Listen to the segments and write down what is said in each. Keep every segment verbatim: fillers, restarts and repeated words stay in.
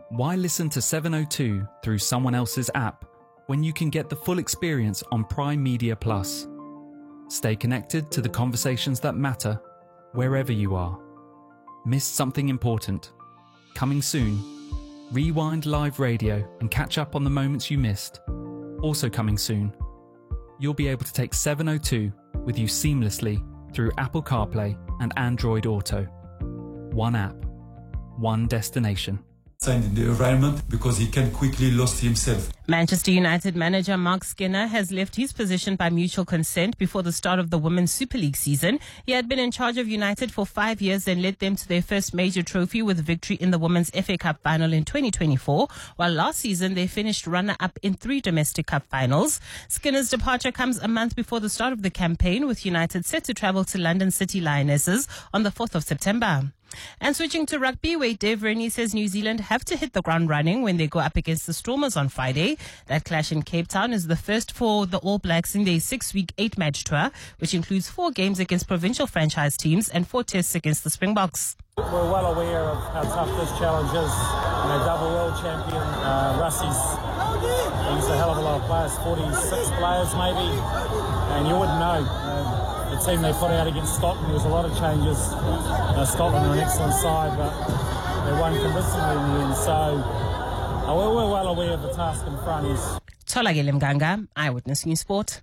Why listen to seven oh two through someone else's app when you can get the full experience on Prime Media Plus? Stay connected to the conversations that matter wherever you are. Missed something important? Coming soon. Rewind live radio and catch up on the moments you missed. Also coming soon. You'll be able to take seven oh two with you seamlessly through Apple CarPlay and Android Auto. One app, one destination. In the environment because he can quickly lose himself. Manchester United manager Mark Skinner has left his position by mutual consent before the start of the Women's Super League season. He had been in charge of United for five years and led them to their first major trophy with victory in the Women's F A Cup final in twenty twenty-four, while last season they finished runner-up in three domestic cup finals. Skinner's departure comes a month before the start of the campaign, with United set to travel to London City Lionesses on the fourth of September. And switching to rugby, where Dave Rennie says New Zealand have to hit the ground running when they go up against the Stormers on Friday. That clash in Cape Town is the first for the All Blacks in their six-week, eight-match tour, which includes four games against provincial franchise teams and four tests against the Springboks. We're well aware of how tough this challenge is. You know, double world champion, uh, Rusty's, he's a hell of a lot of players, forty-six players maybe, and you wouldn't know. Uh, The team they put out against Scotland, there was a lot of changes. Uh, Scotland are an excellent side, but they won convincingly in the end. So uh, we're, we're well aware of the task in front. Is Tolagile Mganga, Eyewitness News Sport.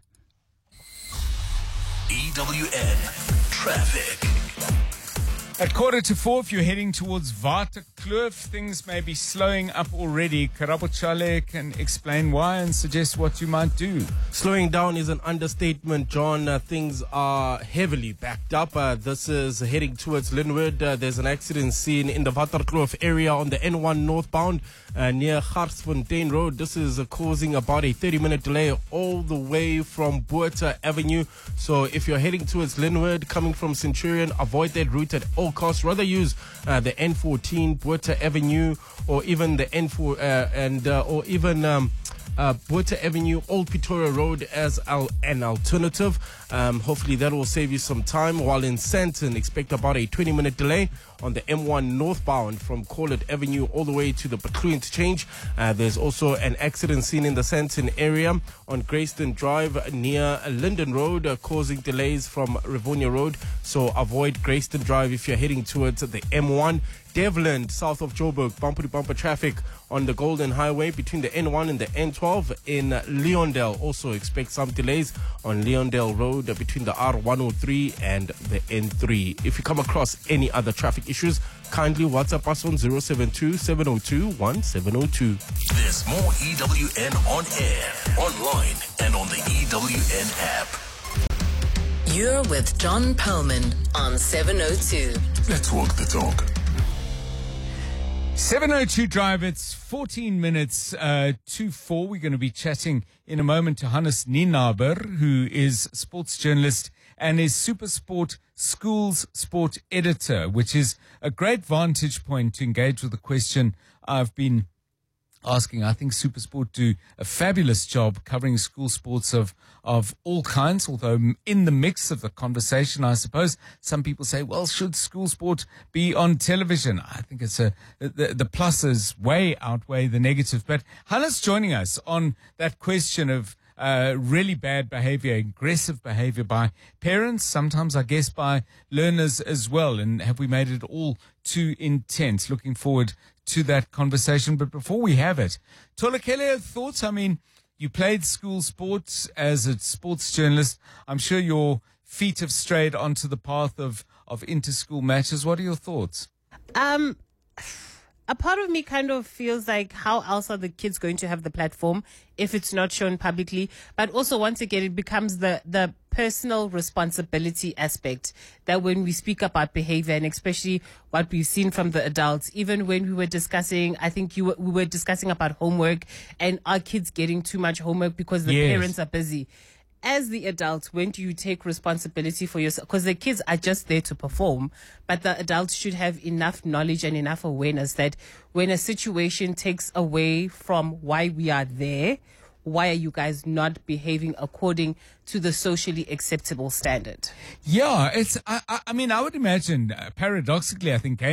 E W N Traffic. At quarter to four, if you're heading towards Waterkloof, things may be slowing up already. Karabo Chale can explain why and suggest what you might do. Slowing down is an understatement, John. Uh, things are heavily backed up. Uh, this is heading towards Linwood. Uh, there's an accident scene in the Waterkloof area on the N one northbound uh, near Garsfontein Road. This is uh, causing about a thirty-minute delay all the way from Buerta Avenue. So if you're heading towards Linwood, coming from Centurion, avoid that route at all costs. Rather use uh, the N fourteen, Buerta Avenue, or even the N four, uh, and uh, or even um, uh, Buerta Avenue, Old Pretoria Road as al- an alternative. Um, hopefully that will save you some time. While in Sandton, expect about a twenty-minute delay on the M one northbound from Corlett Avenue all the way to the Patlu interchange. Uh, there's also an accident scene in the Sandton area on Greyston Drive near Linden Road, uh, causing delays from Rivonia Road. So avoid Greyston Drive if you're heading towards the M one. Devland, south of Joburg, bumper-to-bumper traffic on the Golden Highway between the N one and the N twelve. In Leondale, also expect some delays on Leondale Road between the R one oh three and the N three. If you come across any other traffic issues, kindly WhatsApp us on zero seven two, seven oh two, one seven oh two. There's more E W N on air, online, and on the E W N app. You're with John Perlman on seven oh two. Let's walk the talk. seven oh two Drive, it's fourteen minutes uh, to four. We're going to be chatting in a moment to Hannes Nienaber, who is sports journalist and is SuperSport Schools Sport Editor, which is a great vantage point to engage with the question I've been asking. I think SuperSport do a fabulous job covering school sports of of all kinds, although in the mix of the conversation, I suppose, some people say, well, should school sport be on television? I think it's a the, the pluses way outweigh the negative. But Hannes joining us on that question of uh, really bad behavior, aggressive behavior by parents, sometimes I guess by learners as well. And have we made it all too intense? Looking forward to that conversation. But before we have it, Tolakele, thoughts? I mean, you played school sports as a sports journalist. I'm sure your feet have strayed onto the path of, of inter-school matches. What are your thoughts? Um, a part of me kind of feels like, how else are the kids going to have the platform if it's not shown publicly? But also, once again, it becomes the, the personal responsibility aspect that when we speak about behavior, and especially what we've seen from the adults, even when we were discussing, I think you were, we were discussing about homework and our kids getting too much homework because the Yes. parents are busy. As the adults, when do you take responsibility for yourself? Because the kids are just there to perform, but the adults should have enough knowledge and enough awareness that when a situation takes away from why we are there, why are you guys not behaving according to the socially acceptable standard? Yeah, it's. I, I, I mean, I would imagine, uh, paradoxically, I think